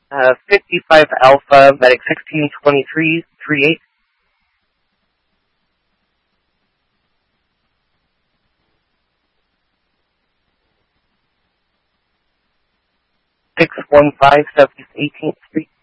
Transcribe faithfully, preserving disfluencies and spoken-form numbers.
Uh, fifty-five Alpha, Medic sixteen twenty-three, three eight. six one five Southeast eighteenth Street.